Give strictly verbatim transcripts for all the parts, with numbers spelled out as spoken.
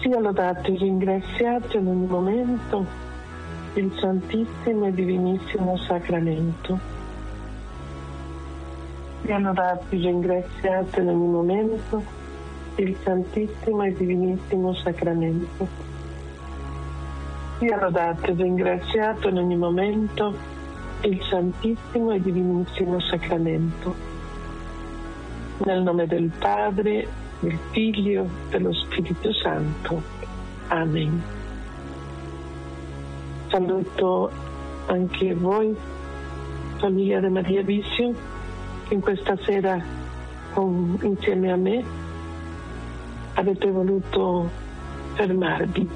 Sia lodato e ringraziato in ogni momento il Santissimo e Divinissimo Sacramento. Sia lodato e ringraziato in ogni momento il Santissimo e Divinissimo Sacramento. Sia lodato e ringraziato in ogni momento il Santissimo e Divinissimo Sacramento. Nel nome del Padre, del Figlio, dello Spirito Santo. Amen. Saluto anche voi, famiglia di Maria Vision, che in questa sera con, insieme a me avete voluto fermarvi,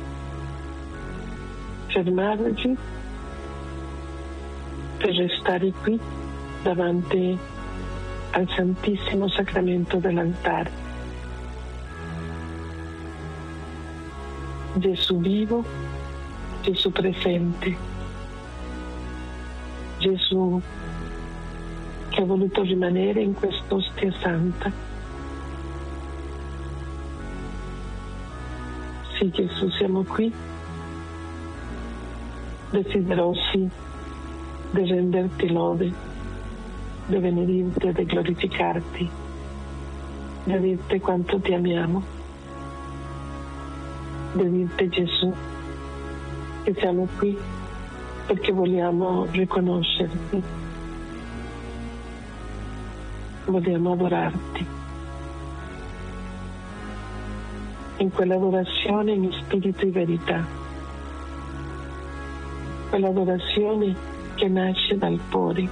fermarvi per restare qui davanti al Santissimo Sacramento dell'altare. Gesù vivo, Gesù presente, Gesù che ha voluto rimanere in quest'ostia santa. Sì, Gesù, siamo qui, desiderosi di renderti lode, di benedirti e di glorificarti, di dirti quanto ti amiamo, di dirti, Gesù, che siamo qui perché vogliamo riconoscerti, vogliamo adorarti. In quell'adorazione in spirito e verità, quell'adorazione che nasce dal cuore,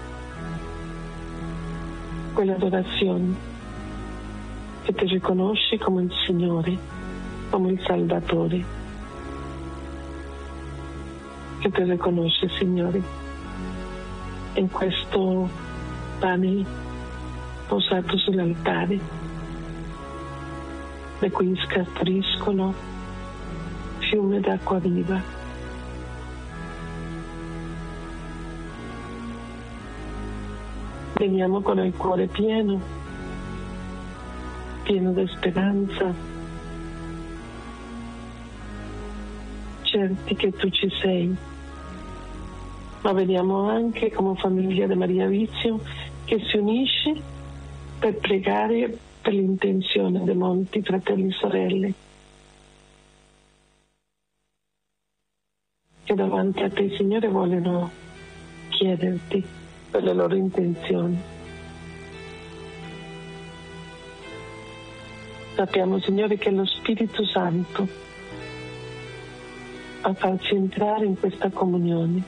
quell'adorazione che ti riconosce come il Signore, come il Salvatore, che ti riconosce, Signore, in questo pane posato sull'altare, da cui scaturiscono fiumi d'acqua viva. Veniamo con il cuore pieno, pieno di speranza, certi che tu ci sei, ma veniamo anche come famiglia di Maria Vision che si unisce per pregare per l'intenzione di molti fratelli e sorelle che davanti a te, Signore, vogliono chiederti per le loro intenzioni. Sappiamo, Signore, che è lo Spirito Santo a farci entrare in questa comunione.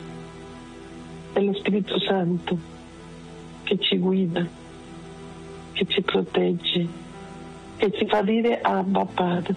È lo Spirito Santo che ci guida, che ci protegge, che ci fa dire Abba Padre.